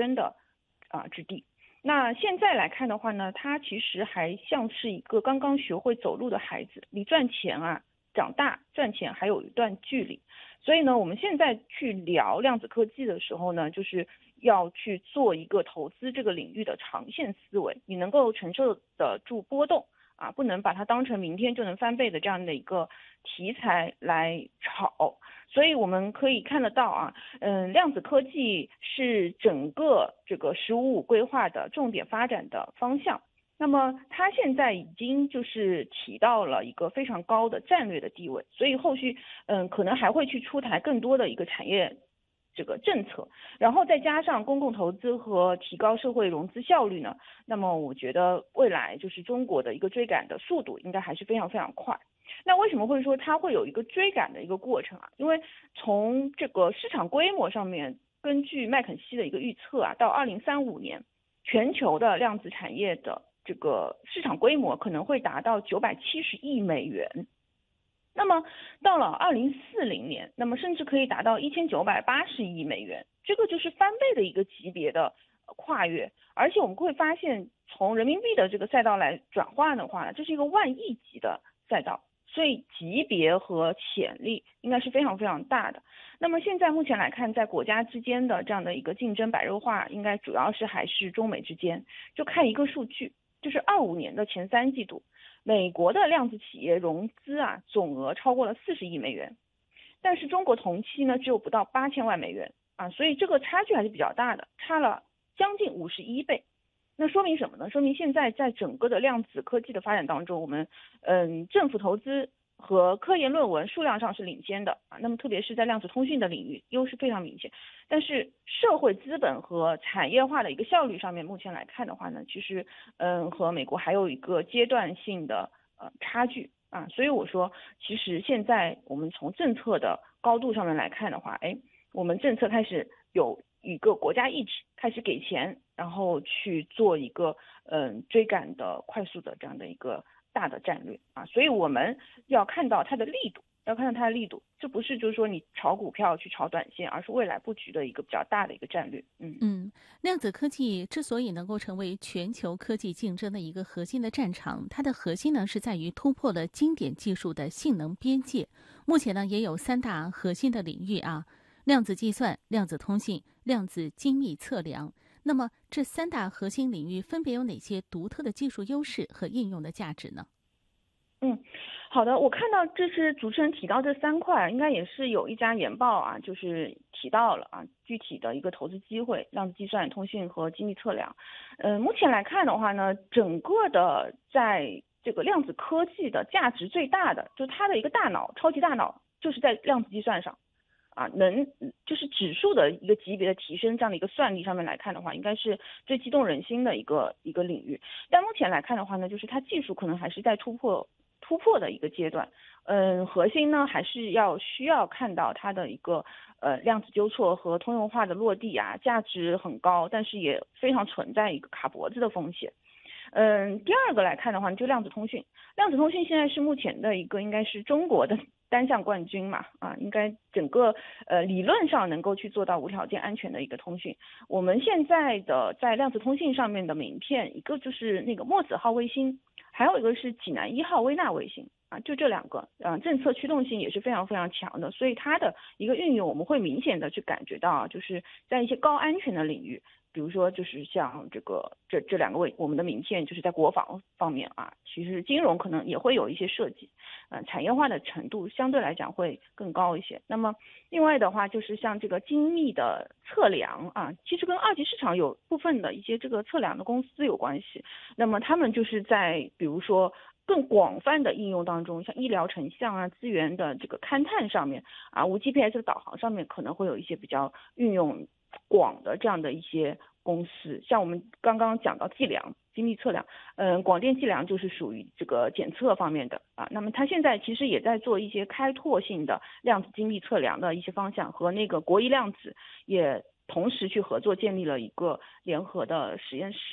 圈的之地。那现在来看的话呢，他其实还像是一个刚刚学会走路的孩子，离赚钱长大赚钱还有一段距离。所以呢，我们现在去聊量子科技的时候呢，就是要去做一个投资这个领域的长线思维，你能够承受得住波动不能把它当成明天就能翻倍的这样的一个题材来炒。所以我们可以看得到量子科技是整个这个“15+5”规划的重点发展的方向。那么它现在已经就是提到了一个非常高的战略的地位，所以后续可能还会去出台更多的一个产业这个政策，然后再加上公共投资和提高社会融资效率呢，那么我觉得未来就是中国的一个追赶的速度应该还是非常非常快。那为什么会说它会有一个追赶的一个过程因为从这个市场规模上面，根据麦肯锡的一个预测到2035年，全球的量子产业的这个市场规模可能会达到970亿美元。那么到了2040年，那么甚至可以达到1980亿美元，这个就是翻倍的一个级别的跨越。而且我们会发现，从人民币的这个赛道来转换的话，这是一个万亿级的赛道，所以级别和潜力应该是非常非常大的。那么现在目前来看，在国家之间的这样的一个竞争白热化，应该主要是还是中美之间。就看一个数据，就是25年的前3季度，美国的量子企业融资总额超过了40亿美元，但是中国同期呢只有不到8000万美元所以这个差距还是比较大的，差了将近51倍。那说明什么呢？说明现在在整个的量子科技的发展当中，我们政府投资和科研论文数量上是领先的那么特别是在量子通讯的领域优势非常明显。但是社会资本和产业化的一个效率上面，目前来看的话呢，其实和美国还有一个阶段性的差距所以我说，其实现在我们从政策的高度上面来看的话，我们政策开始有一个国家意志，开始给钱，然后去做一个追赶的快速的这样的一个大的战略所以我们要看到它的力度，这不是就是说你炒股票去炒短线，而是未来布局的一个比较大的一个战略。 量子科技之所以能够成为全球科技竞争的一个核心的战场，它的核心呢是在于突破了经典技术的性能边界。目前呢也有3大核心的领域量子计算、量子通信、量子精密测量。那么这3大核心领域分别有哪些独特的技术优势和应用的价值呢？ 好的，我看到这是主持人提到这3块，应该也是有一家研报就是提到了具体的一个投资机会，量子计算、通讯和精密测量。目前来看的话呢，整个的在这个量子科技的价值最大的，就它的一个大脑，超级大脑，就是在量子计算上。就是指数的一个级别的提升，这样的一个算力上面来看的话，应该是最激动人心的一个领域。但目前来看的话呢，就是它技术可能还是在突破的一个阶段。核心呢还是需要看到它的一个量子纠错和通用化的落地价值很高，但是也非常存在一个卡脖子的风险。第二个来看的话，就量子通讯。量子通讯现在是目前的一个应该是中国的单项冠军嘛应该整个理论上能够去做到无条件安全的一个通讯。我们现在的在量子通信上面的名片，一个就是那个墨子号卫星，还有一个是济南1号微纳卫星就这2个政策驱动性也是非常非常强的，所以它的一个运用我们会明显的去感觉到就是在一些高安全的领域，比如说就是像这2个我们的名片就是在国防方面其实金融可能也会有一些设计产业化的程度相对来讲会更高一些。那么另外的话就是像这个精密的测量其实跟二级市场有部分的一些这个测量的公司有关系。那么他们就是在比如说更广泛的应用当中，像医疗成像资源的这个勘探上面无 GPS 的导航上面可能会有一些比较运用广的这样的一些公司。像我们刚刚讲到计量、精密测量，广电计量就是属于这个检测方面的那么它现在其实也在做一些开拓性的量子精密测量的一些方向，和那个国医量子也同时去合作建立了一个联合的实验室。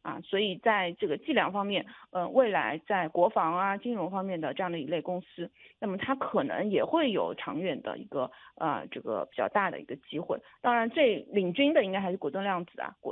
啊，所以在这个计量方面，未来在国防啊、金融方面的这样的一类公司，那么它可能也会有长远的一个这个比较大的一个机会。当然，最领军的应该还是果顿量子啊，